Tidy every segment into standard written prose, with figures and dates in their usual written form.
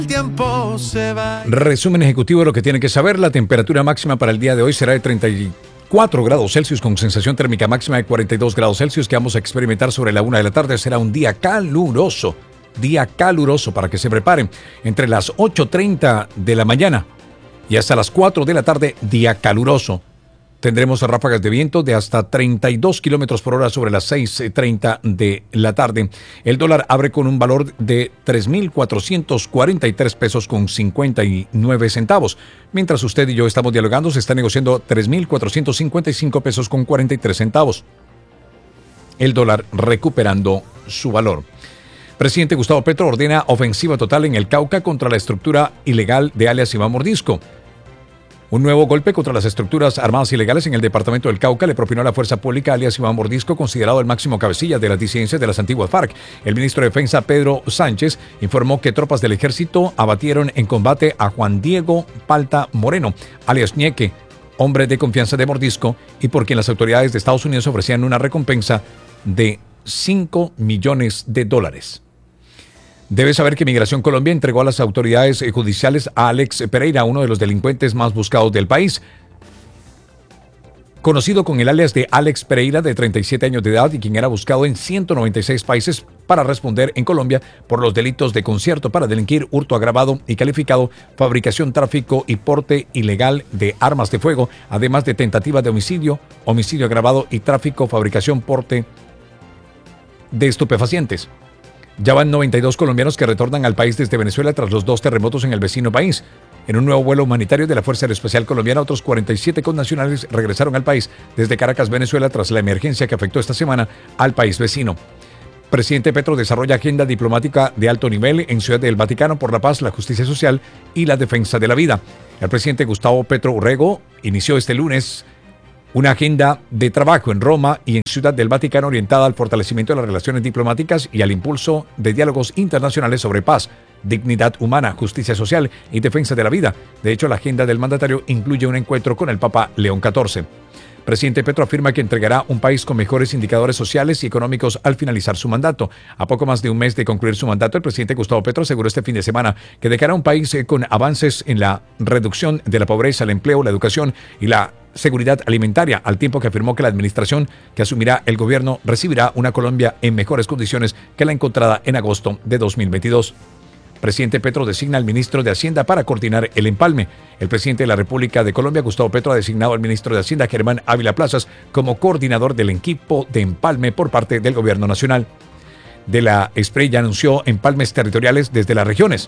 El tiempo se va. Resumen ejecutivo de lo que tiene que saber. La temperatura máxima para el día de hoy será de 34 grados Celsius con sensación térmica máxima de 42 grados Celsius que vamos a experimentar sobre la 1 de la tarde. Será un día caluroso para que se preparen. Entre las 8:30 de la mañana y hasta las 4 de la tarde, día caluroso. Tendremos ráfagas de viento de hasta 32 kilómetros por hora sobre las 6:30 de la tarde. El dólar abre con un valor de 3,443 pesos con 59 centavos. Mientras usted y yo estamos dialogando, se está negociando 3,455 pesos con 43 centavos. El dólar recuperando su valor. Presidente Gustavo Petro ordena ofensiva total en el Cauca contra la estructura ilegal de alias Iván Mordisco. Un nuevo golpe contra las estructuras armadas ilegales en el departamento del Cauca le propinó la fuerza pública alias Iván Mordisco, considerado el máximo cabecilla de las disidencias de las antiguas FARC. El ministro de Defensa, Pedro Sánchez, informó que tropas del ejército abatieron en combate a Juan Diego Palta Moreno, alias Ñeque, hombre de confianza de Mordisco, y por quien las autoridades de Estados Unidos ofrecían una recompensa de $5 millones. Debe saber que Migración Colombia entregó a las autoridades judiciales a Alex Pereira, uno de los delincuentes más buscados del país. Conocido con el alias de Alex Pereira, de 37 años de edad y quien era buscado en 196 países para responder en Colombia por los delitos de concierto para delinquir, hurto agravado y calificado, fabricación, tráfico y porte ilegal de armas de fuego, además de tentativa de homicidio, homicidio agravado y tráfico, fabricación, porte de estupefacientes. Ya van 92 colombianos que retornan al país desde Venezuela tras los 2 terremotos en el vecino país. En un nuevo vuelo humanitario de la Fuerza Aeroespacial Colombiana, otros 47 connacionales regresaron al país desde Caracas, Venezuela, tras la emergencia que afectó esta semana al país vecino. Presidente Petro desarrolla agenda diplomática de alto nivel en Ciudad del Vaticano por la paz, la justicia social y la defensa de la vida. El presidente Gustavo Petro Urrego inició este lunes una agenda de trabajo en Roma y en Ciudad del Vaticano orientada al fortalecimiento de las relaciones diplomáticas y al impulso de diálogos internacionales sobre paz, dignidad humana, justicia social y defensa de la vida. De hecho, la agenda del mandatario incluye un encuentro con el Papa León XIV. Presidente Petro afirma que entregará un país con mejores indicadores sociales y económicos al finalizar su mandato. A poco más de un mes de concluir su mandato, el presidente Gustavo Petro aseguró este fin de semana que dejará un país con avances en la reducción de la pobreza, el empleo, la educación y la seguridad alimentaria, al tiempo que afirmó que la administración que asumirá el gobierno recibirá una Colombia en mejores condiciones que la encontrada en agosto de 2022. Presidente Petro designa al ministro de Hacienda para coordinar el empalme. El presidente de la República de Colombia, Gustavo Petro, ha designado al ministro de Hacienda, Germán Ávila Plazas, como coordinador del equipo de empalme por parte del gobierno nacional. De la Spray ya anunció empalmes territoriales desde las regiones.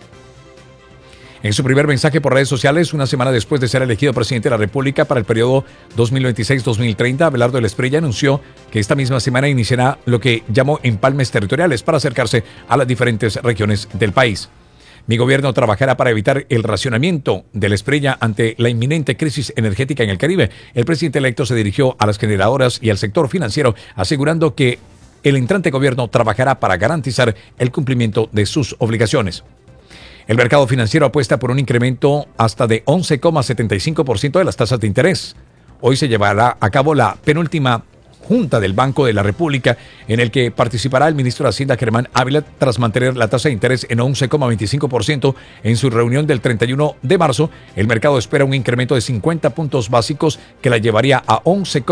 En su primer mensaje por redes sociales, una semana después de ser elegido presidente de la República para el periodo 2026-2030, Abelardo del Espriella anunció que esta misma semana iniciará lo que llamó empalmes territoriales para acercarse a las diferentes regiones del país. Mi gobierno trabajará para evitar el racionamiento del Espriella ante la inminente crisis energética en el Caribe. El presidente electo se dirigió a las generadoras y al sector financiero, asegurando que el entrante gobierno trabajará para garantizar el cumplimiento de sus obligaciones. El mercado financiero apuesta por un incremento hasta de 11,75% de las tasas de interés. Hoy se llevará a cabo la penúltima Junta del Banco de la República, en el que participará el ministro de Hacienda, Germán Ávila, tras mantener la tasa de interés en 11,25% en su reunión del 31 de marzo. El mercado espera un incremento de 50 puntos básicos que la llevaría a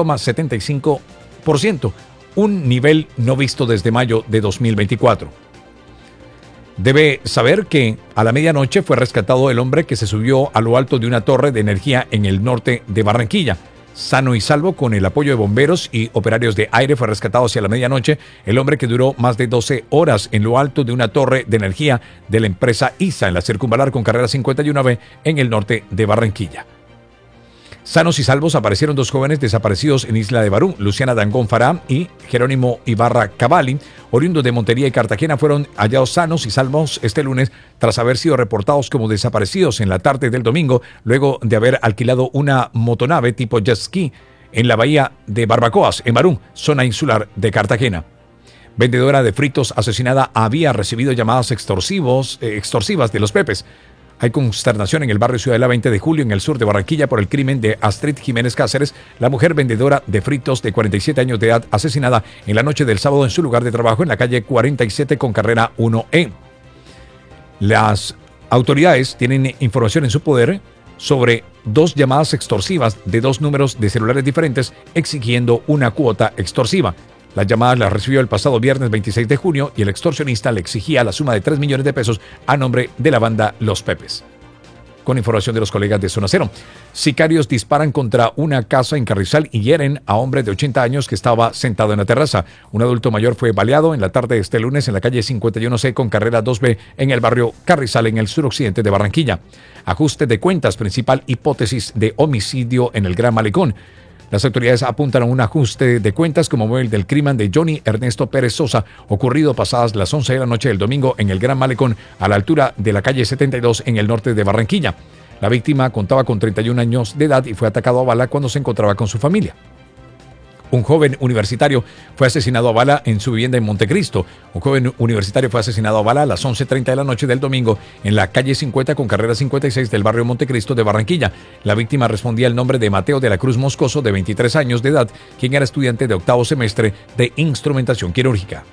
11,75%, un nivel no visto desde mayo de 2024. Debe saber que a la medianoche fue rescatado el hombre que se subió a lo alto de una torre de energía en el norte de Barranquilla. Sano y salvo, con el apoyo de bomberos y operarios de aire, fue rescatado hacia la medianoche el hombre que duró más de 12 horas en lo alto de una torre de energía de la empresa ISA en la Circunvalar con carrera 51B en el norte de Barranquilla. Sanos y salvos aparecieron 2 jóvenes desaparecidos en Isla de Barú. Luciana Dangón Fará y Jerónimo Ibarra Cavalli, oriundos de Montería y Cartagena, fueron hallados sanos y salvos este lunes tras haber sido reportados como desaparecidos en la tarde del domingo, luego de haber alquilado una motonave tipo jet ski en la bahía de Barbacoas, en Barú, zona insular de Cartagena. Vendedora de fritos asesinada había recibido llamadas extorsivas de los Pepes. Hay consternación en el barrio Ciudadela 20 de Julio, en el sur de Barranquilla, por el crimen de Astrid Jiménez Cáceres, la mujer vendedora de fritos de 47 años de edad, asesinada en la noche del sábado en su lugar de trabajo en la calle 47 con carrera 1E. Las Autoridades tienen información en su poder sobre 2 llamadas extorsivas de 2 números de celulares diferentes exigiendo una cuota extorsiva. Las llamadas las recibió el pasado viernes 26 de junio y el extorsionista le exigía la suma de 3 millones de pesos a nombre de la banda Los Pepes. Con información de los colegas de Zona Cero. Sicarios disparan contra una casa en Carrizal y hieren a hombre de 80 años que estaba sentado en la terraza. Un adulto mayor fue baleado en la tarde de este lunes en la calle 51C con carrera 2B en el barrio Carrizal en el suroccidente de Barranquilla. Ajuste de cuentas, principal hipótesis de homicidio en el Gran Malecón. Las autoridades apuntan a un ajuste de cuentas como móvil del crimen de Johnny Ernesto Pérez Sosa, ocurrido pasadas las 11 de la noche del domingo en el Gran Malecón, a la altura de la calle 72 en el norte de Barranquilla. La víctima contaba con 31 años de edad y fue atacado a bala cuando se encontraba con su familia. Un joven universitario fue asesinado a bala en su vivienda en Montecristo. Un joven universitario fue asesinado a bala a las 11:30 de la noche del domingo en la calle 50 con carrera 56 del barrio Montecristo de Barranquilla. La víctima respondía el nombre de Mateo de la Cruz Moscoso, de 23 años de edad, quien era estudiante de 8º semestre de instrumentación quirúrgica.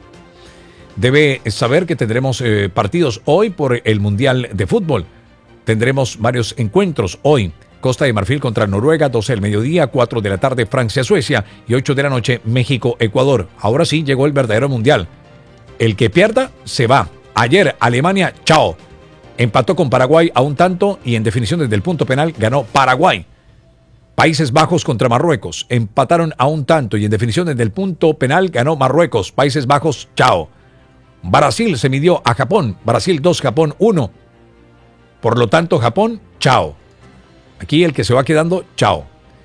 Debe saber que tendremos partidos hoy por el Mundial de Fútbol. Tendremos varios encuentros hoy. Costa de Marfil contra Noruega, 12 del mediodía, 4 de la tarde Francia-Suecia y 8 de la noche México-Ecuador. Ahora sí llegó el verdadero mundial. El que pierda se va. Ayer Alemania, chao. Empató con Paraguay a un tanto y en definición desde el punto penal ganó Paraguay. Países Bajos contra Marruecos. Empataron a un tanto y en definición desde el punto penal ganó Marruecos. Países Bajos, chao. Brasil se midió a Japón. Brasil 2, Japón 1. Por lo tanto, Japón, chao. Aquí el que se va quedando, chao.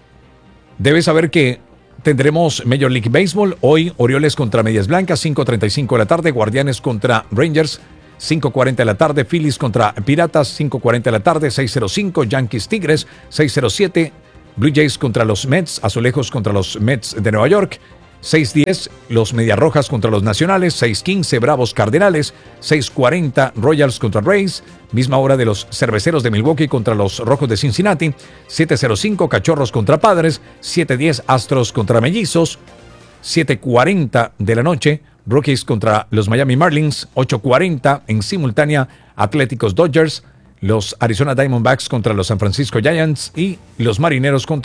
Debes saber que tendremos Major League Baseball. Hoy Orioles contra Medias Blancas, 5:35 de la tarde. Guardianes contra Rangers, 5:40 de la tarde. Phillies contra Piratas, 5:40 de la tarde. 6:05 Yankees Tigres, 6:07 Blue Jays contra los Mets. Azulejos contra los Mets de Nueva York. 6:10 los Medias Rojas contra los Nacionales, 6:15 Bravos Cardenales, 6:40 Royals contra Rays, misma hora de los Cerveceros de Milwaukee contra los Rojos de Cincinnati, 7:05 Cachorros contra Padres, 7:10 Astros contra Mellizos, 7:40 de la noche Rockies contra los Miami Marlins, 8:40 en simultánea Atléticos Dodgers, los Arizona Diamondbacks contra los San Francisco Giants y los Marineros contra